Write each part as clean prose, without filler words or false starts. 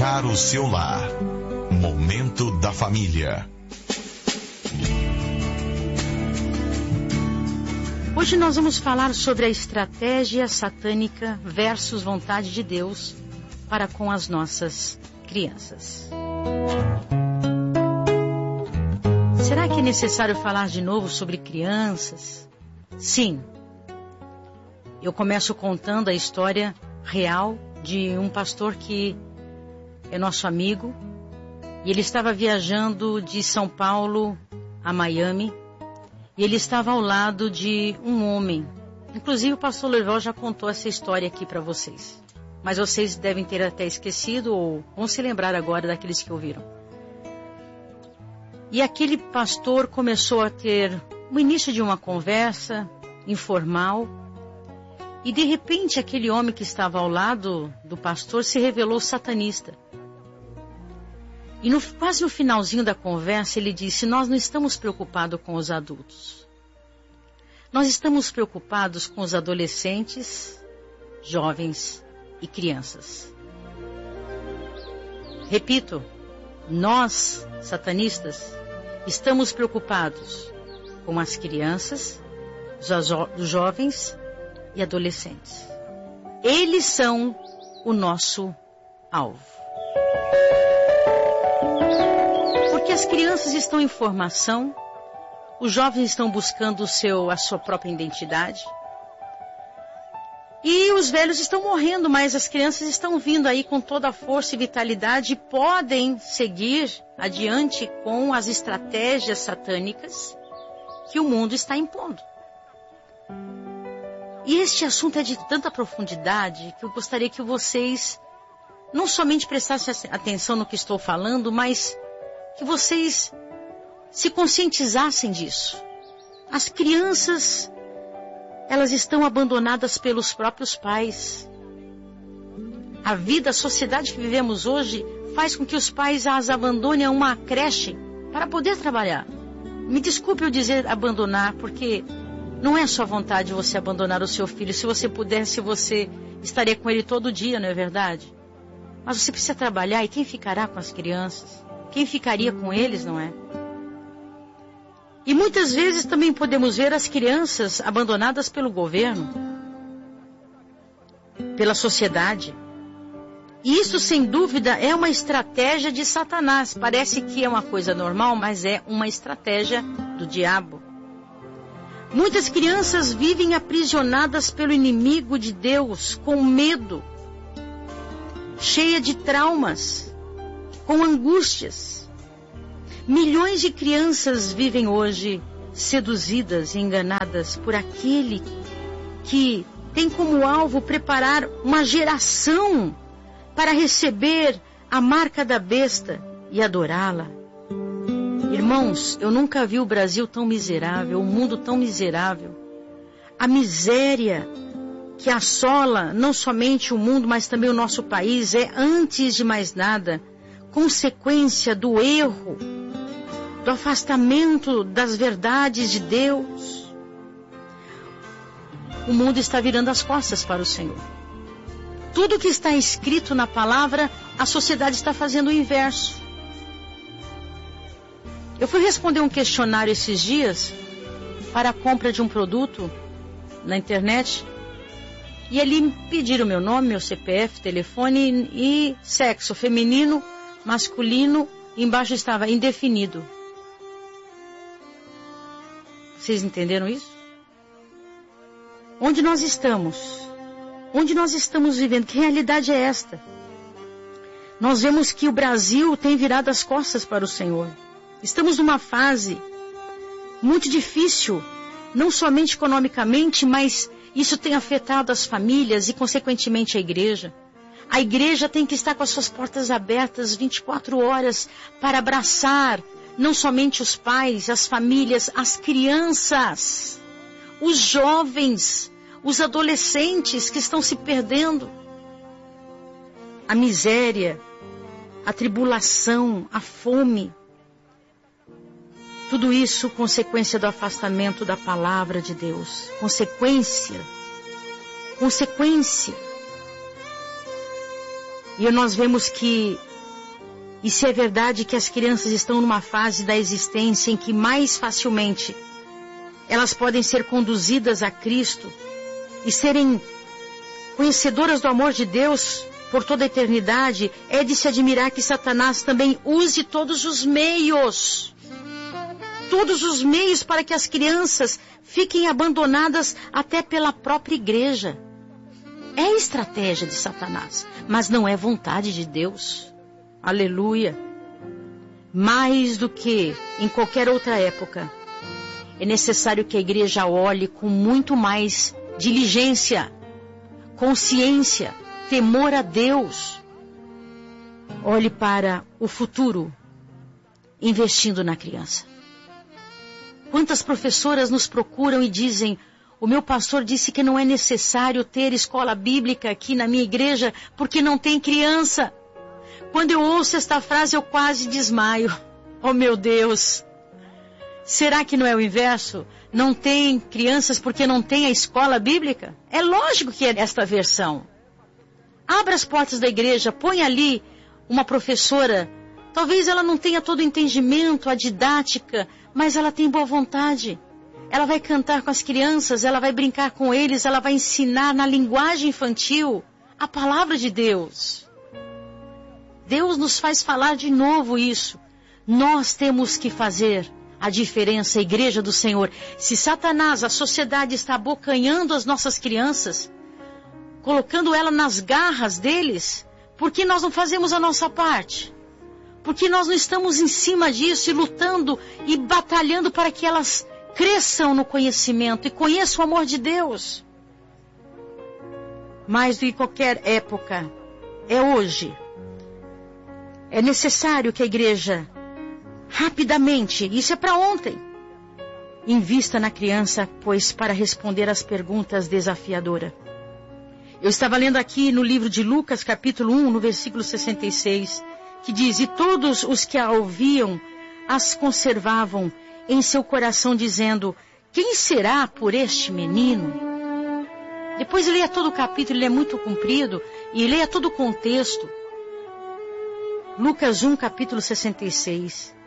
edificar o seu lar. Momento da Família. Hoje nós vamos falar sobre a estratégia satânica versus vontade de Deus para com as nossas crianças. Será que é necessário falar de novo sobre crianças? Sim. Eu começo contando a história real de um pastor que é nosso amigo. E ele estava viajando de São Paulo a Miami. E ele estava ao lado de um homem. Inclusive o pastor Lorival já contou essa história aqui para vocês. Mas vocês devem ter até esquecido ou vão se lembrar agora daqueles que ouviram. E aquele pastor começou a ter o início de uma conversa informal. E de repente aquele homem que estava ao lado do pastor se revelou satanista. E quase no finalzinho da conversa ele disse: nós não estamos preocupados com os adultos. Nós estamos preocupados com os adolescentes, jovens e crianças. Repito, nós, satanistas, estamos preocupados com as crianças, os jovens e adolescentes. Eles são o nosso alvo. Porque as crianças estão em formação, os jovens estão buscando a sua própria identidade, e os velhos estão morrendo, mas as crianças estão vindo aí com toda a força e vitalidade e podem seguir adiante com as estratégias satânicas que o mundo está impondo. E este assunto é de tanta profundidade que eu gostaria que vocês não somente prestassem atenção no que estou falando, mas que vocês se conscientizassem disso. As crianças, elas estão abandonadas pelos próprios pais. A vida, a sociedade que vivemos hoje faz com que os pais as abandonem a uma creche para poder trabalhar. Me desculpe eu dizer abandonar, porque não é sua vontade você abandonar o seu filho. Se você pudesse, você estaria com ele todo dia, não é verdade? Mas você precisa trabalhar, e quem ficará com as crianças? Quem ficaria com eles, não é? E muitas vezes também podemos ver as crianças abandonadas pelo governo, pela sociedade. E isso, sem dúvida, é uma estratégia de Satanás. Parece que é uma coisa normal, mas é uma estratégia do diabo. Muitas crianças vivem aprisionadas pelo inimigo de Deus, com medo, cheia de traumas, com angústias. Milhões de crianças vivem hoje seduzidas e enganadas por aquele que tem como alvo preparar uma geração para receber a marca da besta e adorá-la. Irmãos, eu nunca vi o Brasil tão miserável, o mundo tão miserável. A miséria que assola não somente o mundo, mas também o nosso país é, antes de mais nada, consequência do erro, do afastamento das verdades de Deus. O mundo está virando as costas para o Senhor. Tudo que está escrito na palavra, a sociedade está fazendo o inverso. Eu fui responder um questionário esses dias para a compra de um produto na internet. E ali me pediram meu nome, meu CPF, telefone e sexo, feminino, masculino. E embaixo estava indefinido. Vocês entenderam isso? Onde nós estamos? Onde nós estamos vivendo? Que realidade é esta? Nós vemos que o Brasil tem virado as costas para o Senhor. Estamos numa fase muito difícil, não somente economicamente, mas isso tem afetado as famílias e, consequentemente, a igreja. A igreja tem que estar com as suas portas abertas 24 horas para abraçar não somente os pais, as famílias, as crianças, os jovens, os adolescentes que estão se perdendo. A miséria, a tribulação, a fome. Tudo isso consequência do afastamento da palavra de Deus. Consequência. E nós vemos que E se é verdade que as crianças estão numa fase da existência em que mais facilmente elas podem ser conduzidas a Cristo e serem conhecedoras do amor de Deus por toda a eternidade, é de se admirar que Satanás também use todos os meios para que as crianças fiquem abandonadas até pela própria igreja. É estratégia de Satanás, mas não é vontade de Deus. Aleluia! Mais do que em qualquer outra época, é necessário que a igreja olhe com muito mais diligência, consciência, temor a Deus. Olhe para o futuro, investindo na criança. Quantas professoras nos procuram e dizem: o meu pastor disse que não é necessário ter escola bíblica aqui na minha igreja porque não tem criança. Quando eu ouço esta frase eu quase desmaio. Oh meu Deus! Será que não é o inverso? Não tem crianças porque não tem a escola bíblica? É lógico que é esta versão. Abra as portas da igreja, põe ali uma professora. Talvez ela não tenha todo o entendimento, a didática, mas ela tem boa vontade. Ela vai cantar com as crianças, ela vai brincar com eles, ela vai ensinar na linguagem infantil a palavra de Deus. Deus nos faz falar de novo isso. Nós temos que fazer a diferença, a igreja do Senhor. Se Satanás, a sociedade, está abocanhando as nossas crianças, colocando ela nas garras deles, por que nós não fazemos a nossa parte? Por que nós não estamos em cima disso e lutando e batalhando para que elas cresçam no conhecimento e conheçam o amor de Deus? Mais do que qualquer época, é hoje. É necessário que a igreja rapidamente, isso é para ontem, invista na criança, pois para responder às perguntas desafiadoras. Eu estava lendo aqui no livro de Lucas, capítulo 1, no versículo 66, que diz: e todos os que a ouviam as conservavam em seu coração, dizendo: quem será por este menino? Depois leia todo o capítulo, ele é muito comprido, e leia todo o contexto. Lucas 1, capítulo 66.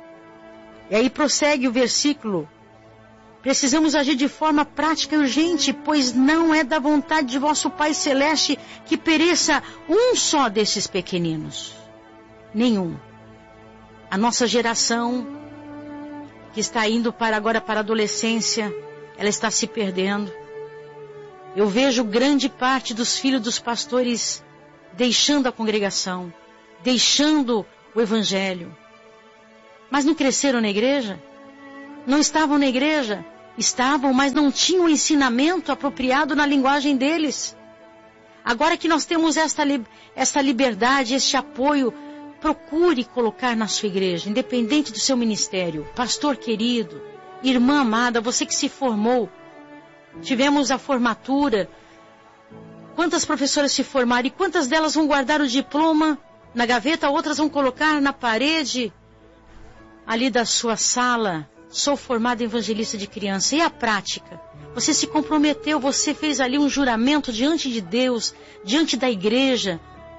E aí prossegue o versículo: precisamos agir de forma prática e urgente, pois não é da vontade de vosso Pai Celeste que pereça um só desses pequeninos. Nenhum. A nossa geração, que está indo agora para a adolescência, ela está se perdendo. Eu vejo grande parte dos filhos dos pastores deixando a congregação, deixando o evangelho. Mas não cresceram na igreja? Não estavam na igreja? Estavam, mas não tinham o ensinamento apropriado na linguagem deles. Agora que nós temos esta liberdade, este apoio, procure colocar na sua igreja, independente do seu ministério. Pastor querido, irmã amada, você que se formou, tivemos a formatura. Quantas professoras se formaram e quantas delas vão guardar o diploma na gaveta, outras vão colocar na parede ali da sua sala? Sou formada evangelista de criança. E a prática? Você se comprometeu, você fez ali um juramento diante de Deus, diante da igreja,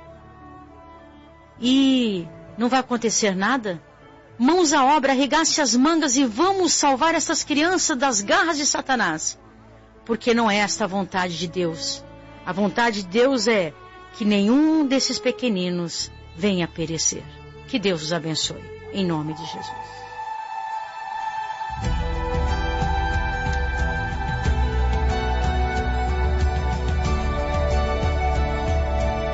e não vai acontecer nada? Mãos à obra, arregace as mangas e vamos salvar essas crianças das garras de Satanás. Porque não é esta a vontade de Deus. A vontade de Deus é que nenhum desses pequeninos venha a perecer. Que Deus os abençoe. Em nome de Jesus.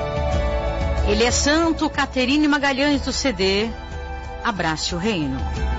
Ele é santo, Caterine Magalhães do CD. Abrace o reino.